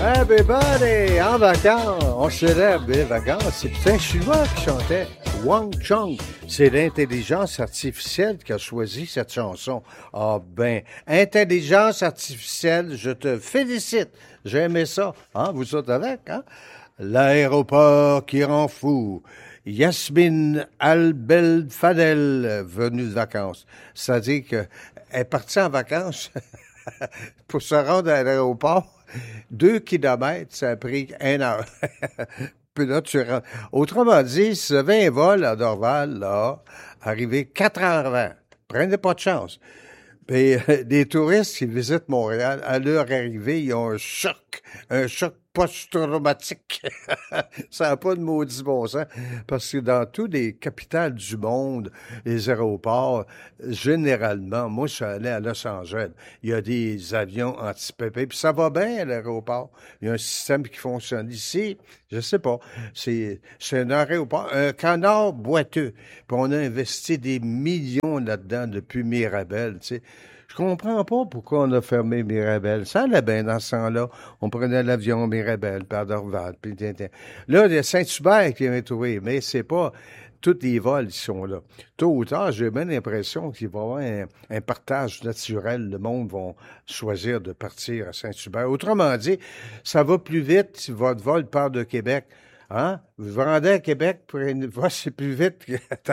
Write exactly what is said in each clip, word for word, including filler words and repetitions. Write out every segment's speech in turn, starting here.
Everybody, en vacances, on célèbre les vacances. C'est un Chinois qui chantait Wang Chung. C'est l'intelligence artificielle qui a choisi cette chanson. Ah ben, intelligence artificielle, je te félicite. J'ai aimé ça. Hein, vous autres avec, hein? L'aéroport qui rend fou. Yasmine Al-Belfadel, venue de vacances. C'est-à-dire qu'elle est partie en vacances pour se rendre à l'aéroport. Deux kilomètres, ça a pris une heure. Puis là, tu rentres. Autrement dit, si vous avez un vol à Dorval, là, arrivé quatre heures avant, prenez pas de chance. Puis euh, les touristes qui visitent Montréal, à leur arrivée, ils ont un choc, un choc post-traumatique. Ça n'a pas de maudit bon sens. Parce que dans toutes les capitales du monde, les aéroports, généralement, moi, je suis allé à Los Angeles, il y a des avions anti-pépé, puis ça va bien à l'aéroport. Il y a un système qui fonctionne. Ici, je sais pas, c'est, c'est un aéroport, un canard boiteux. Puis on a investi des millions là-dedans depuis Mirabel, tu sais. Je comprends pas pourquoi on a fermé Mirabel. Ça allait bien dans ce temps-là. On prenait l'avion Mirabel, par Dorval, puis là, il y a Saint-Hubert qui vient trouver, mais c'est pas tous les vols qui sont là. Tôt ou tard, j'ai bien l'impression qu'il va y avoir un, un partage naturel. Le monde va choisir de partir à Saint-Hubert. Autrement dit, ça va plus vite si votre vol part de Québec. Hein? Vous vous rendez à Québec pour une fois, c'est plus vite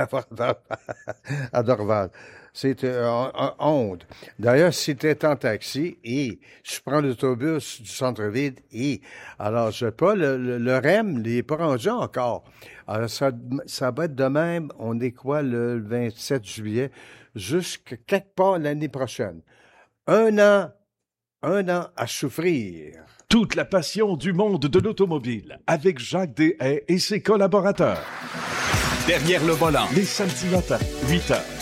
qu'à Dorval. C'est euh, honte. D'ailleurs, si tu es en taxi et je prends l'autobus du centre-ville et alors je sais pas, le, le, le R E M n'est pas rendu encore. Alors ça, ça va être de même, on est quoi le vingt-sept juillet, jusqu'à quelque part l'année prochaine. Un an, un an à souffrir. Toute la passion du monde de l'automobile avec Jacques Deshaies et ses collaborateurs. Derrière le volant, les samedis matins, huit heures.